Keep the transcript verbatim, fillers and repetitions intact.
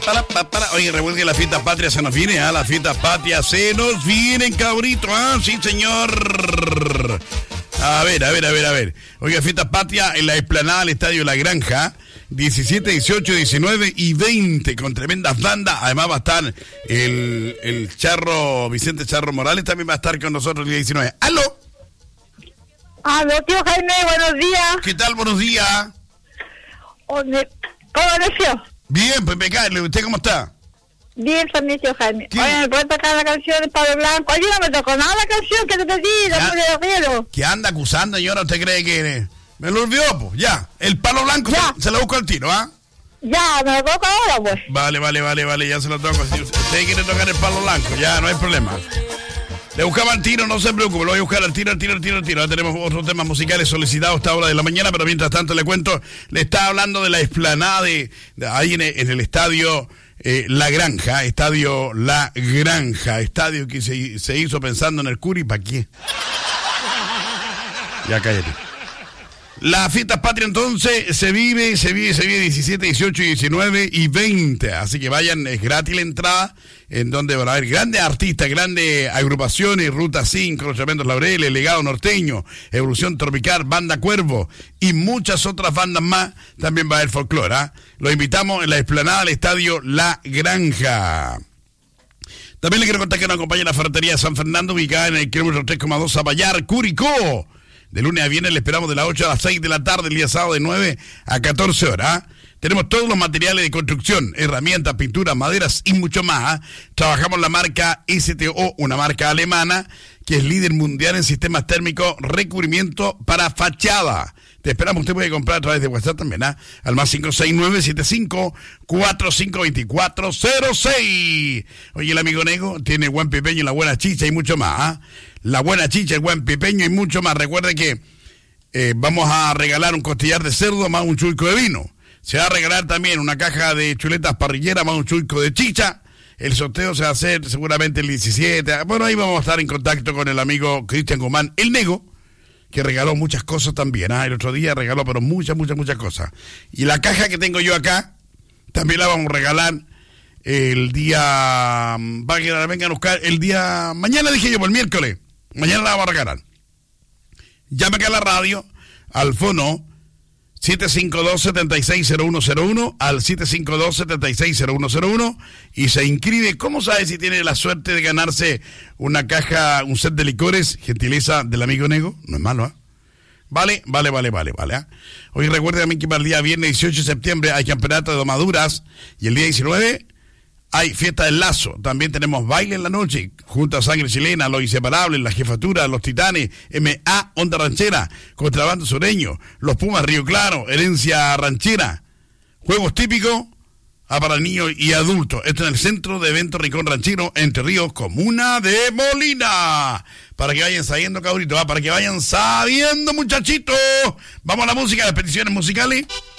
Para, para, para. Oye, recuerden que la fiesta patria se nos viene, ¿ah? ¿eh? La fiesta patria se nos viene, cabrito, ¿ah? ¿eh? Sí, señor. A ver, a ver, a ver, a ver. Oiga, fiesta patria en la explanada del Estadio La Granja, diecisiete, dieciocho, diecinueve y veinte, con tremendas bandas. Además va a estar el, el Charro, Vicente Charro Morales, también va a estar con nosotros el día diecinueve. ¡Aló! ¡Aló, tío Jaime! Buenos días. ¿Qué tal? Buenos días. ¿Cómo amaneció? Bien, pues impecable. ¿Usted cómo está? Bien también, tío Jaime. ¿Qué? Oye, ¿me puede tocar la canción de Pablo Blanco? Oye, no me tocó nada la canción que te pedí, la de Río. ¿Qué anda acusando, señora? ¿Usted cree que me lo olvidó, pues? Ya, el Palo Blanco se, se lo busco al tiro, ¿ah? ¿eh? Ya, me lo toco ahora, pues. Vale, vale, vale, vale, ya se lo toco. Si usted quiere tocar el Palo Blanco, ya, no hay problema. Le buscaba al tiro, no se preocupe, lo voy a buscar al tiro, al tiro, al tiro, al tiro. Ahora tenemos otros temas musicales solicitados a esta hora de la mañana, pero mientras tanto le cuento, le estaba hablando de la explanada de, de ahí en el, en el estadio eh, La Granja, estadio La Granja, estadio que se, se hizo pensando en el Curi, ¿para qué? Ya cállate. La fiesta patria entonces se vive, se vive, se vive diecisiete, dieciocho, diecinueve y veinte. Así que vayan, es gratis la entrada, en donde van a haber grandes artistas, grandes agrupaciones, Ruta cinco, Los Tremendos Laureles, Legado Norteño, Evolución Tropical, Banda Cuervo y muchas otras bandas más. También va a haber folclore, ¿eh? Los invitamos en la explanada del Estadio La Granja. También le quiero contar que nos acompaña la ferretería de San Fernando, ubicada en el kilómetro tres coma dos Zapallar, Curicó. De lunes a viernes le esperamos de las ocho a las seis de la tarde, el día sábado de nueve a catorce horas. ¿eh? Tenemos todos los materiales de construcción, herramientas, pinturas, maderas y mucho más. ¿eh? Trabajamos la marca S T O, una marca alemana que es líder mundial en sistemas térmicos, recubrimiento para fachada. Te esperamos, usted puede comprar a través de WhatsApp también, ¿ah? ¿eh? Al más cinco seis nueve siete cinco cuatro cinco dos cuatro cero seis. Oye, el amigo Nego tiene buen pipeño y la buena chicha y mucho más, ¿ah? ¿eh? La buena chicha, el buen pipeño y mucho más. Recuerde que eh, vamos a regalar un costillar de cerdo más un chulco de vino. Se va a regalar también una caja de chuletas parrilleras más un chulco de chicha. El sorteo se va a hacer seguramente el diecisiete. Bueno, ahí vamos a estar en contacto con el amigo Cristian Guzmán, el Nego, que regaló muchas cosas también. ¿ah? El otro día regaló, pero muchas, muchas, muchas cosas. Y la caja que tengo yo acá, también la vamos a regalar el día... Va a que la vengan a buscar el día... Mañana dije yo, por el miércoles. Mañana la vamos a regalar. Llame acá a la radio, al fono siete cinco dos, siete seis cero uno cero uno, al siete cinco dos, siete seis cero uno cero uno, y se inscribe. ¿Cómo sabe si tiene la suerte de ganarse una caja, un set de licores, gentileza del amigo Nego? No es malo, ¿ah? ¿eh? Vale, vale, vale, vale, vale. ¿eh? Hoy recuerde también que para el día viernes dieciocho de septiembre hay campeonato de domaduras, y el día diecinueve... hay fiesta del Lazo, también tenemos baile en la noche, junto a Sangre Chilena, Los Inseparables, La Jefatura, Los Titanes, M A, Onda Ranchera, Contrabando Sureño, Los Pumas Río Claro, Herencia Ranchera, juegos típicos a para niños y adultos. Esto en el Centro de Eventos Rincón Ranchero, Entre Ríos, Comuna de Molina. Para que vayan sabiendo, cabrito, ¿va? Para que vayan sabiendo, muchachitos. Vamos a la música, las peticiones musicales.